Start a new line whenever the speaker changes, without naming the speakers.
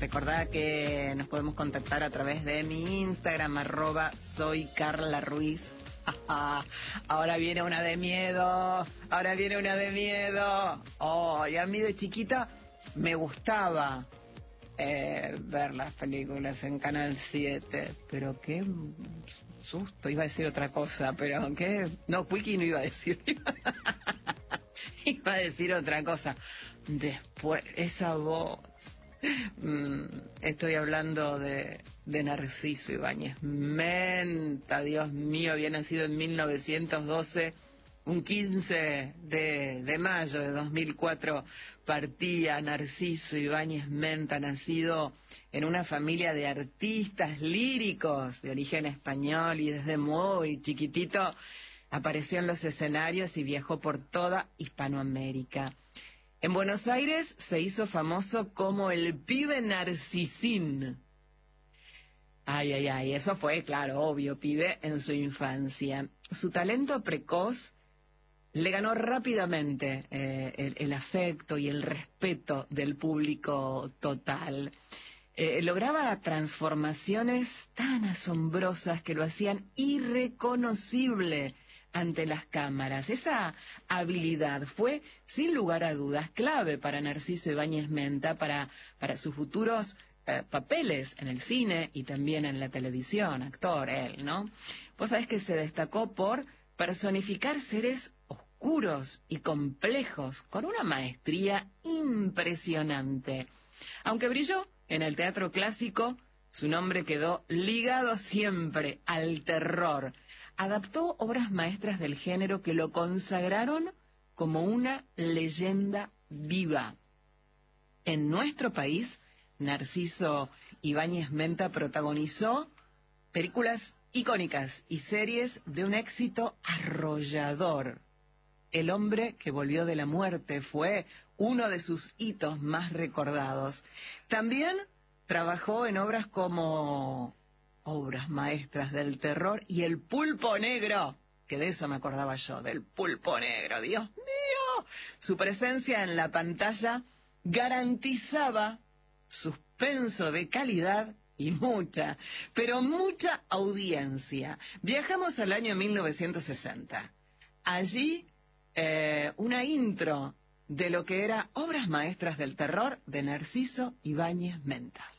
Recordá que nos podemos contactar a través de mi Instagram, @soycarlaruiz. Ahora viene una de miedo, Oh, y a mí de chiquita me gustaba ver las películas en Canal 7, pero qué susto, iba a decir otra cosa, pero qué... No, Quickie no iba a decir, iba a decir otra cosa. Después, esa voz... estoy hablando de Narciso Ibáñez Menta. Dios mío, había nacido en 1912, un 15 de mayo de 2004 partía Narciso Ibáñez Menta, nacido en una familia de artistas líricos de origen español, y desde muy chiquitito apareció en los escenarios y viajó por toda Hispanoamérica. En Buenos Aires se hizo famoso como el pibe Narcisín. Ay, eso fue, claro, obvio, pibe en su infancia. Su talento precoz le ganó rápidamente el afecto y el respeto del público total. Lograba transformaciones tan asombrosas que lo hacían irreconocible ante las cámaras. Esa habilidad fue, sin lugar a dudas, clave para Narciso Ibáñez Menta, para sus futuros papeles en el cine y también en la televisión. Actor él, ¿no? Vos sabés que se destacó por personificar seres oscuros y complejos con una maestría impresionante. Aunque brilló en el teatro clásico, su nombre quedó ligado siempre al terror. Adaptó obras maestras del género que lo consagraron como una leyenda viva. En nuestro país, Narciso Ibáñez Menta protagonizó películas icónicas y series de un éxito arrollador. El hombre que volvió de la muerte fue uno de sus hitos más recordados. También trabajó en obras como Obras Maestras del Terror y El Pulpo Negro, que de eso me acordaba yo, del Pulpo Negro, Dios mío. Su presencia en la pantalla garantizaba suspenso de calidad y mucha, pero mucha audiencia. Viajamos al año 1960. Allí, una intro de lo que era Obras Maestras del Terror de Narciso Ibáñez Menta.